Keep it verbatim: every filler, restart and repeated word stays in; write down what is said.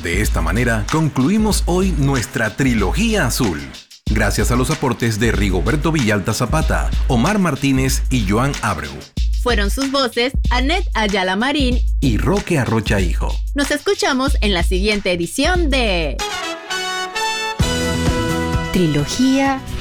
De esta manera, concluimos hoy nuestra trilogía azul. Gracias a los aportes de Rigoberto Villalta Zapata, Omar Martínez y Joan Abreu. Fueron sus voces Annette Ayala Marín y Roque Arrocha Hijo. Nos escuchamos en la siguiente edición de Trilogía